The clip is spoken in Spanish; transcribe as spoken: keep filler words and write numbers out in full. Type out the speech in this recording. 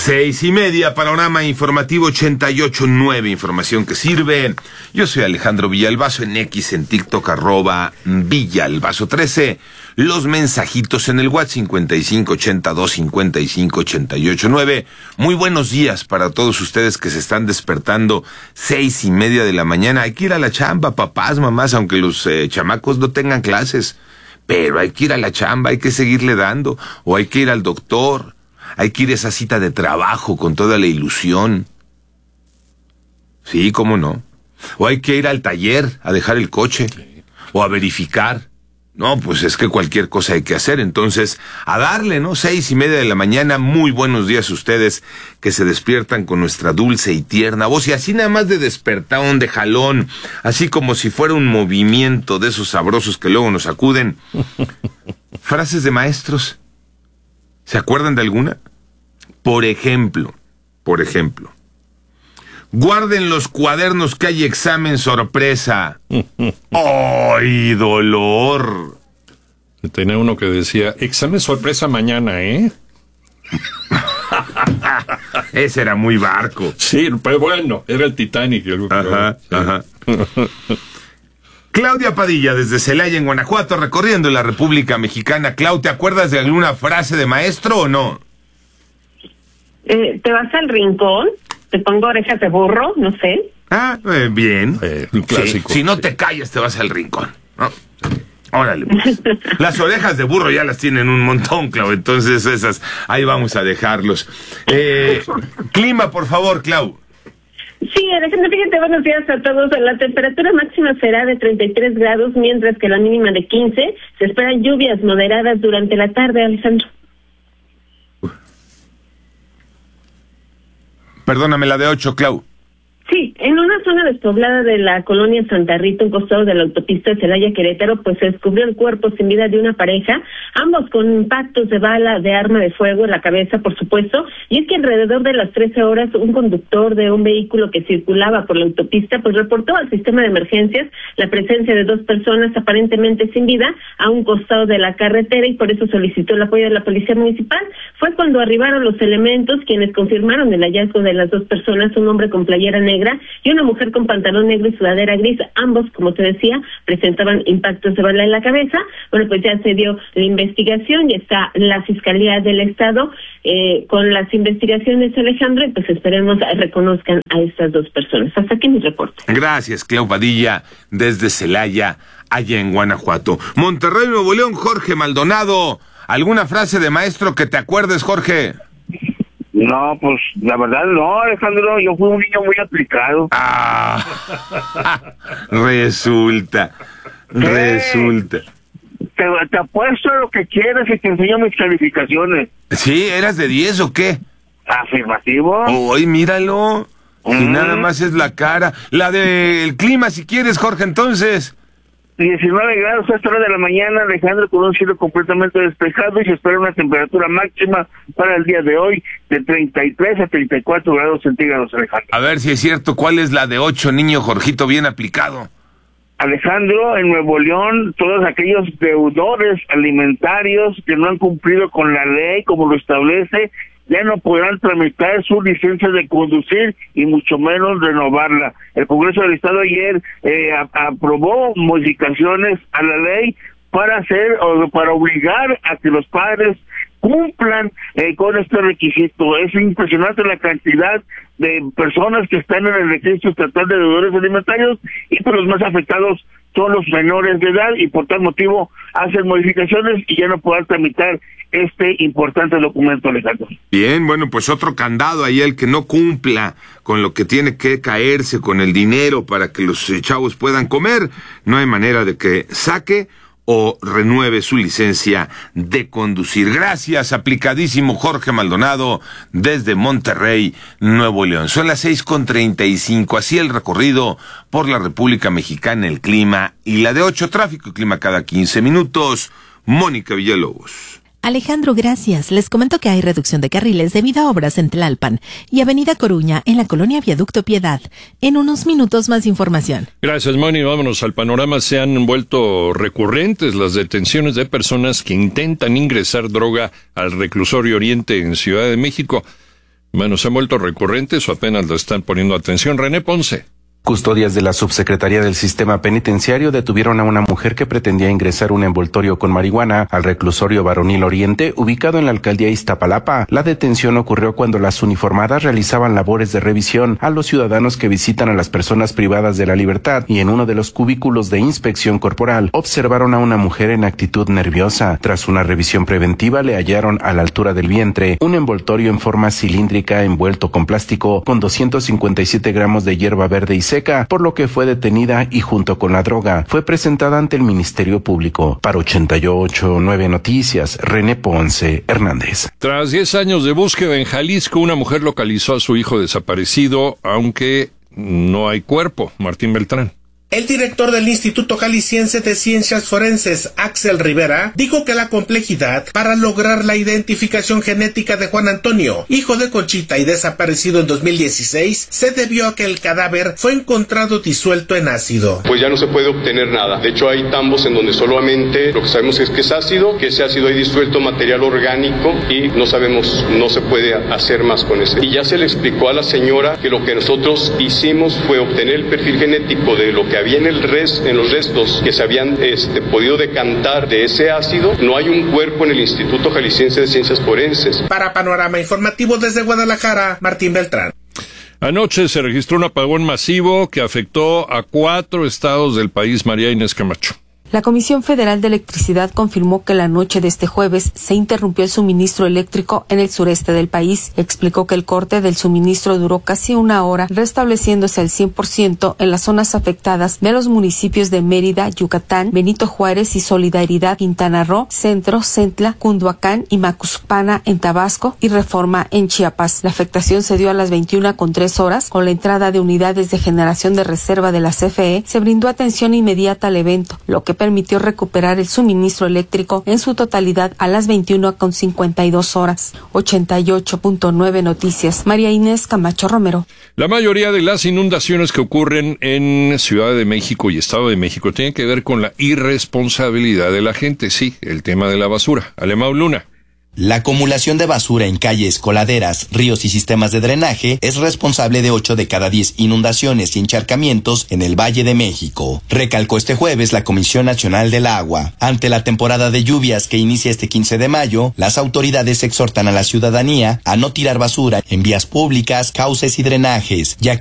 Seis y media, panorama informativo ochenta y ocho punto nueve, información que sirve. Yo soy Alejandro Villalbazo, en X, en TikTok, arroba Villalbazo trece. Los mensajitos en el WhatsApp cincuenta y cinco ochenta y dos cincuenta y cinco ochenta y ocho nueve. Muy buenos días para todos ustedes que se están despertando seis y media de la mañana. Hay que ir a la chamba, papás, mamás, aunque los eh, chamacos no tengan clases. Pero hay que ir a la chamba, hay que seguirle dando, o hay que ir al doctor. Hay que ir a esa cita de trabajo con toda la ilusión. Sí, cómo no. O hay que ir al taller a dejar el coche. Sí. O a verificar. No, pues es que cualquier cosa hay que hacer. Entonces, a darle, ¿no? Seis y media de la mañana. Muy buenos días a ustedes que se despiertan con nuestra dulce y tierna voz. Y así nada más de despertón, de jalón. Así como si fuera un movimiento de esos sabrosos que luego nos acuden. Frases de maestros. ¿Se acuerdan de alguna? Por ejemplo, por ejemplo, guarden los cuadernos que hay examen sorpresa. ¡Ay, dolor! Tenía uno que decía, examen sorpresa mañana, ¿eh? Ese era muy barco. Sí, pero bueno, era el Titanic. El ajá, sí. Ajá. Claudia Padilla, desde Celaya, en Guanajuato, recorriendo la República Mexicana. Clau, ¿te acuerdas de alguna frase de maestro o no? Eh, ¿Te vas al rincón? ¿Te pongo orejas de burro? No sé. Ah, eh, bien. Eh, un clásico. Sí, si no te callas, te vas al rincón, ¿no? Órale, pues. Las orejas de burro ya las tienen un montón, Clau, entonces esas, ahí vamos a dejarlos. Eh, clima, por favor, Clau. Sí, Alejandro, fíjate, buenos días a todos. La temperatura máxima será de treinta y tres grados, mientras que la mínima de quince. Se esperan lluvias moderadas durante la tarde, Alejandro. Perdóname, la de ocho, Clau. Sí, en una zona despoblada de la colonia Santa Rita, un costado de la autopista Celaya-Querétaro, pues se descubrió el cuerpo sin vida de una pareja, ambos con impactos de bala de arma de fuego en la cabeza, por supuesto, y es que alrededor de las trece horas, un conductor de un vehículo que circulaba por la autopista, pues reportó al sistema de emergencias la presencia de dos personas aparentemente sin vida a un costado de la carretera, y por eso solicitó el apoyo de la policía municipal. Fue cuando arribaron los elementos quienes confirmaron el hallazgo de las dos personas, un hombre con playera negra y una mujer con pantalón negro y sudadera gris. Ambos, como te decía, presentaban impactos de bala en la cabeza. Bueno, pues ya se dio la investigación y está la Fiscalía del Estado eh, con las investigaciones, Alejandro, y pues esperemos reconozcan a estas dos personas. Hasta aquí mi reporte. Gracias, Clau Padilla, desde Celaya, allá en Guanajuato. Monterrey, Nuevo León, Jorge Maldonado. ¿Alguna frase de maestro que te acuerdes, Jorge? No, pues la verdad no, Alejandro, yo fui un niño muy aplicado. Ah, resulta, resulta. Te, te apuesto lo que quieras y te enseño mis calificaciones. ¿Sí? ¿Eras de diez o qué? Afirmativo. Uy, míralo. Mm. Y nada más es la cara. La del clima, si quieres, Jorge, entonces. diecinueve grados a esta hora de la mañana, Alejandro, con un cielo completamente despejado, y se espera una temperatura máxima para el día de hoy de treinta y tres a treinta y cuatro grados centígrados, Alejandro. A ver si es cierto, ¿cuál es la de ocho, niño Jorgito, bien aplicado? Alejandro, en Nuevo León, todos aquellos deudores alimentarios que no han cumplido con la ley como lo establece, ya no podrán tramitar su licencia de conducir y mucho menos renovarla. El Congreso del Estado ayer eh, a, aprobó modificaciones a la ley para hacer o para obligar a que los padres cumplan eh, con este requisito. Es impresionante la cantidad de personas que están en el registro estatal de deudores alimentarios, y pues los más afectados son los menores de edad, y por tal motivo hacen modificaciones y ya no podrán tramitar este importante documento, Alejandro. Bien, bueno, pues otro candado ahí, el que no cumpla con lo que tiene que caerse con el dinero para que los chavos puedan comer, no hay manera de que saque o renueve su licencia de conducir. Gracias, aplicadísimo Jorge Maldonado, desde Monterrey, Nuevo León. Son las seis con treinta y cinco, así el recorrido por la República Mexicana, el clima y la de ocho, tráfico y clima cada quince minutos. Mónica Villalobos. Alejandro, gracias. Les comento que hay reducción de carriles debido a obras en Tlalpan y Avenida Coruña en la colonia Viaducto Piedad. En unos minutos más información. Gracias, Moni. Vámonos al panorama. Se han vuelto recurrentes las detenciones de personas que intentan ingresar droga al reclusorio Oriente en Ciudad de México. Bueno, ¿se han vuelto recurrentes o apenas le están poniendo atención? René Ponce. Custodias de la Subsecretaría del Sistema Penitenciario detuvieron a una mujer que pretendía ingresar un envoltorio con marihuana al reclusorio Varonil Oriente, ubicado en la alcaldía Iztapalapa. La detención ocurrió cuando las uniformadas realizaban labores de revisión a los ciudadanos que visitan a las personas privadas de la libertad, y en uno de los cubículos de inspección corporal observaron a una mujer en actitud nerviosa. Tras una revisión preventiva, le hallaron a la altura del vientre un envoltorio en forma cilíndrica envuelto con plástico con doscientos cincuenta y siete gramos de hierba verde y seca, por lo que fue detenida y junto con la droga fue presentada ante el Ministerio Público. Para ochenta y ocho punto nueve Noticias, René Ponce Hernández. Tras diez años de búsqueda en Jalisco, una mujer localizó a su hijo desaparecido, aunque no hay cuerpo. Martín Beltrán. El director del Instituto Jalisciense de Ciencias Forenses, Axel Rivera, dijo que la complejidad para lograr la identificación genética de Juan Antonio, hijo de Conchita y desaparecido en dos mil dieciséis, se debió a que el cadáver fue encontrado disuelto en ácido. Pues ya no se puede obtener nada. De hecho, hay tambos en donde solamente lo que sabemos es que es ácido, que ese ácido hay disuelto material orgánico y no sabemos, no se puede hacer más con ese. Y ya se le explicó a la señora que lo que nosotros hicimos fue obtener el perfil genético de lo que había en el res, en los restos que se habían este, podido decantar de ese ácido. No hay un cuerpo en el Instituto Jalisciense de Ciencias Forenses. Para Panorama Informativo desde Guadalajara, Martín Beltrán. Anoche se registró un apagón masivo que afectó a cuatro estados del país. María Inés Camacho. La Comisión Federal de Electricidad confirmó que la noche de este jueves se interrumpió el suministro eléctrico en el sureste del país. Explicó que el corte del suministro duró casi una hora, restableciéndose al cien por ciento en las zonas afectadas de los municipios de Mérida, Yucatán, Benito Juárez y Solidaridad, Quintana Roo, Centro, Centla, Cunduacán y Macuspana en Tabasco y Reforma en Chiapas. La afectación se dio a las veintiuna con tres horas. Con la entrada de unidades de generación de reserva de la C F E, se brindó atención inmediata al evento, lo que permitió recuperar el suministro eléctrico en su totalidad a las veintiuna con cincuenta y dos horas. ochenta y ocho punto nueve Noticias. María Inés Camacho Romero. La mayoría de las inundaciones que ocurren en Ciudad de México y Estado de México tienen que ver con la irresponsabilidad de la gente. Sí, el tema de la basura. Alemão Luna. La acumulación de basura en calles, coladeras, ríos y sistemas de drenaje es responsable de ocho de cada diez inundaciones y encharcamientos en el Valle de México, recalcó este jueves la Comisión Nacional del Agua. Ante la temporada de lluvias que inicia este quince de mayo, las autoridades exhortan a la ciudadanía a no tirar basura en vías públicas, cauces y drenajes, ya que